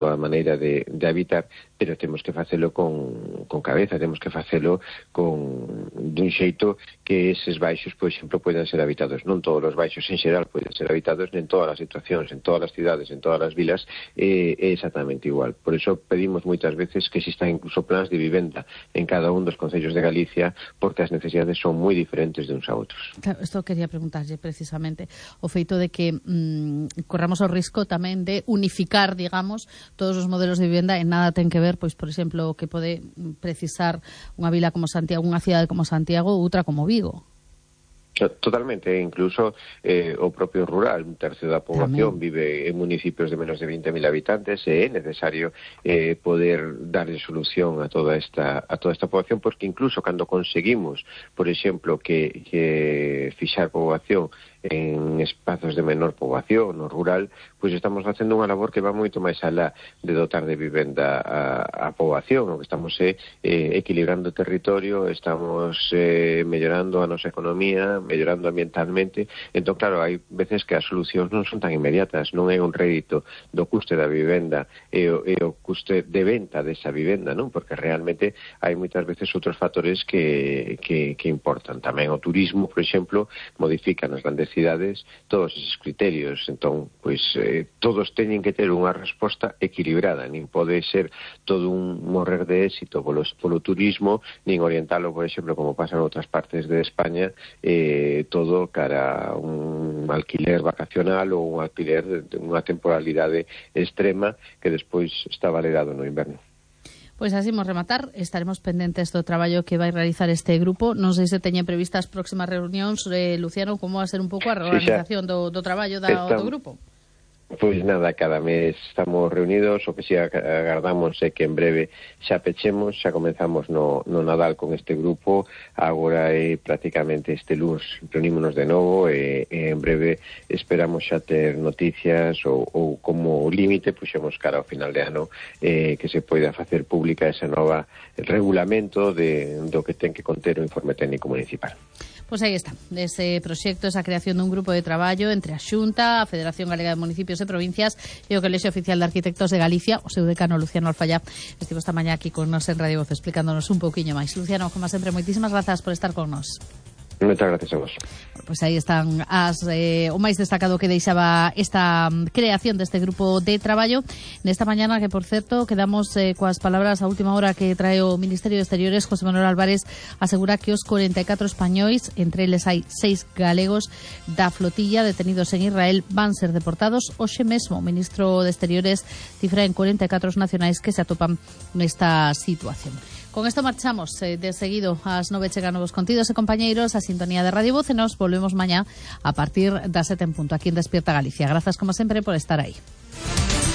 a maneira de habitar, pero temos que facelo con cabeza, temos que facelo dun xeito que eses baixos, por exemplo, poden ser habitados. Non todos os baixos en xeral poden ser habitados, en todas as situacións, en todas as cidades, en todas as vilas, é exactamente igual. Por iso pedimos moitas veces que existan incluso plans de vivenda en cada un dos concellos de Galicia, porque as necesidades son moi diferentes de uns a outros. Claro, isto quería preguntarlle precisamente, o feito de que corramos o risco tamén de unificar, digamos, todos os modelos de vivenda, en nada ten que ver, pois, por exemplo, que pode precisar unha vila como Santiago, unha cidade como Santiago, outra como Vigo. Totalmente, incluso o propio rural, un tercio da poboación vive en municipios de menos de 20.000 habitantes, e é necesario poder darle solución a toda esta poboación, porque incluso cando conseguimos, por exemplo, que fixar poboación en espazos de menor poboación no rural, pois estamos facendo unha labor que va moito máis alá de dotar de vivenda a poboación. O que estamos equilibrando o territorio, estamos mellorando a nosa economía, mellorando ambientalmente. Entón, claro, hai veces que as solucións non son tan inmediatas, non é un rédito do custe da vivenda e o custe de venta desa vivenda, non? Porque realmente hai moitas veces outros factores que importan. Tamén o turismo, por exemplo, modifica nas grandes cidades todos esos criterios. Entón, pois, todos teñen que ter unha resposta equilibrada, nin pode ser todo un morrer de éxito polo turismo, nin orientalo, por exemplo, como pasa en outras partes de España, todo cara a un alquiler vacacional ou un alquiler de unha temporalidade extrema que despois está valerado no inverno. Pois así imos rematar, estaremos pendentes do traballo que vai realizar este grupo. Non sei se teñen previstas próximas reunións, Luciano, como va a ser un pouco a reorganización do traballo do grupo? Pois nada, cada mes estamos reunidos, o que si agardamos é que en breve xa pechemos, xa comenzamos no Nadal con este grupo, agora é prácticamente este luns reunímonos de novo e en breve esperamos xa ter noticias ou como límite puxemos cara ao final de ano que se poida facer pública ese nova regulamento do que ten que conter o informe técnico municipal. Pois aí está, ese proxecto, esa creación dun grupo de traballo entre a Xunta, a Federación Galega de Municipios e Provincias e o Colexio Oficial de Arquitectos de Galicia, o seu decano Luciano Alfaya. Estivo esta mañá aquí con nos en Radio Voz explicándonos un pouquiño máis. Luciano, como sempre, moitísimas grazas por estar con nos. Moitas gracias a vos. Pois aí están o máis destacado que deixaba esta creación deste grupo de traballo nesta mañana, que, por certo, quedamos coas palabras a última hora que trae o Ministerio de Exteriores. José Manuel Álvarez asegura que os 44 españois, entre eles hai 6 galegos da flotilla detenidos en Israel, van ser deportados hoxe mesmo. O ministro de Exteriores cifra en 44 nacionais que se atopan nesta situación. Con esto marchamos de seguido ás 9 chegan novos contidos e compañeiros a sintonía de Radio Voz e nos volvemos mañá a partir das 7 en punto aquí en Despierta Galicia. Grazas como sempre por estar aí.